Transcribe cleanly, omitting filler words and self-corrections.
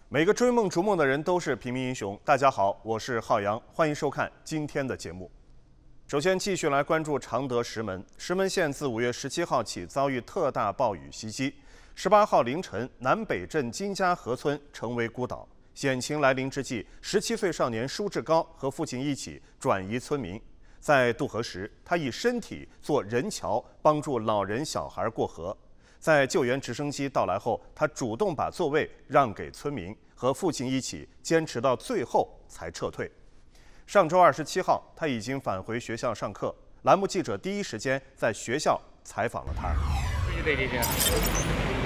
每个追梦逐梦的人都是平民英雄。大家好，我是浩洋，欢迎收看今天的节目。首先，继续来关注常德石门。石门县自5月17号起遭遇特大暴雨袭击，18号凌晨，南北镇金家河村成为孤岛。险情来临之际，17岁少年舒志高和父亲一起转移村民。在渡河时，他以身体做人桥，帮助老人小孩过河。在救援直升机到来后，他主动把座位让给村民，和父亲一起坚持到最后才撤退。上周27号，他已经返回学校上课。栏目记者第一时间在学校采访了他。